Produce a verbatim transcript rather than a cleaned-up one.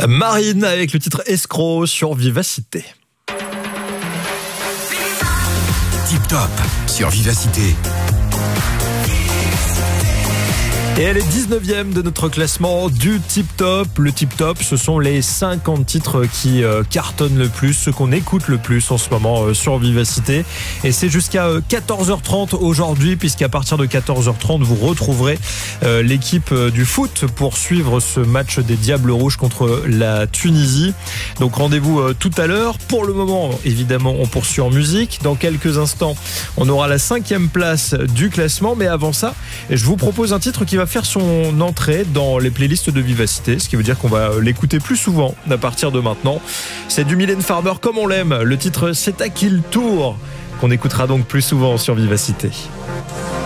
Marine avec le titre Escroc sur Vivacité. Tip Top sur Vivacité. Et elle est dix-neuvième de notre classement du Tip Top. Le Tip Top, ce sont les cinquante titres qui euh, cartonnent le plus, ceux qu'on écoute le plus en ce moment euh, sur Vivacité. Et c'est jusqu'à euh, quatorze heures trente aujourd'hui, puisqu'à partir de quatorze heures trente, vous retrouverez euh, l'équipe euh, du foot pour suivre ce match des Diables Rouges contre la Tunisie. Donc rendez-vous euh, tout à l'heure. Pour le moment, évidemment, on poursuit en musique. Dans quelques instants, on aura la cinquième place du classement. Mais avant ça, je vous propose un titre qui va faire son entrée dans les playlists de Vivacité, ce qui veut dire qu'on va l'écouter plus souvent à partir de maintenant. C'est du Mylène Farmer comme on l'aime. Le titre C'est à qui le tour, qu'on écoutera donc plus souvent sur Vivacité.